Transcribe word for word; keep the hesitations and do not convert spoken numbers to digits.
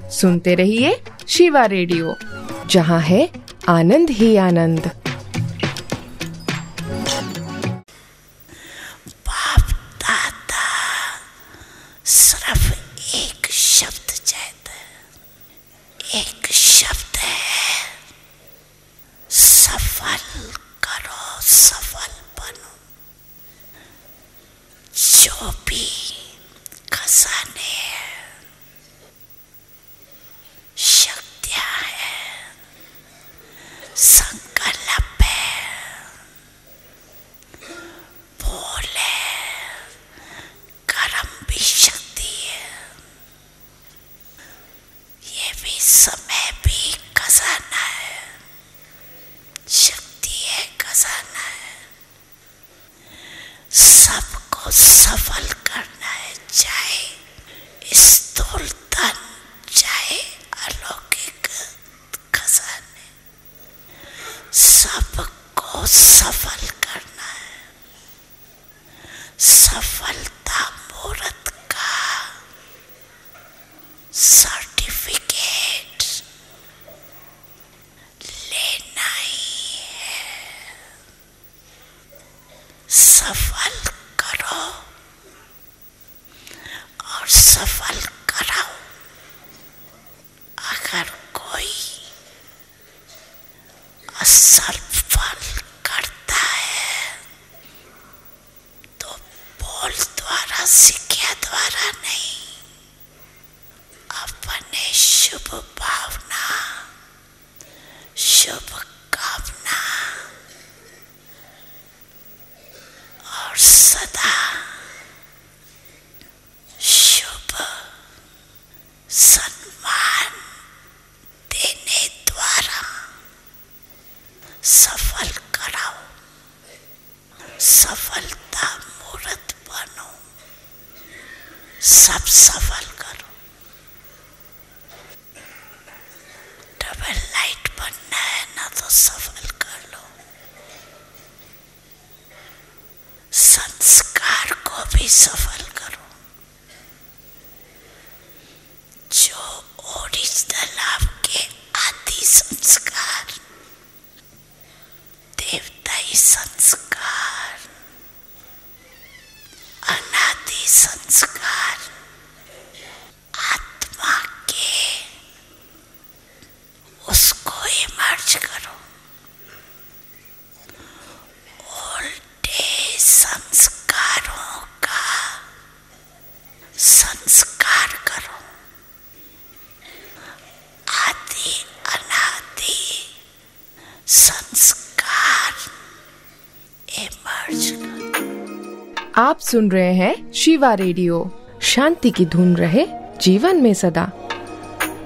सुनते रहिए शिवा रेडियो, जहाँ है आनंद ही आनंद। बाप दादा सिर्फ एक शब्द कहते हैं, एक शब्द है सफल करो, सफल बनो। जो भी खजाने शक्तियां है, संकल्प है, बोले कर्म भी शक्ति है, ये भी समय भी खजाना है, शक्ति है, खजाना है। सबको सफल करना है, चाहे स्थूल धन, चाहे अलौकिक खजाने, सबको सफल करना है। सफलता मुहूर्त का सर्टिफिकेट लेना ही है। सफल करो और सफल कराओ। अगर कोई असफल करता है तो बोल द्वारा, सिक्ख्या द्वारा नहीं, अपने शुभ भावना, शुभ कामना और सदा शुभ सम्मान देने द्वारा सफल कराओ। सफलता मूर्त बनो, सब सफल करो। डबल लाइट बनना है ना, तो सफल कर लो। संस्कार को भी सफल करो। जो ओरिजिनल आपके आदि संस्कार, देवताई संस्कार, अनादि संस्कार, आत्मा के, उसको इमर्ज करो। ओल्डे संस्कारों का संस्कार करो। आदि अनादि संस्कार इमर्ज करो। आप सुन रहे हैं शिवा रेडियो। शांति की धुन रहे जीवन में सदा।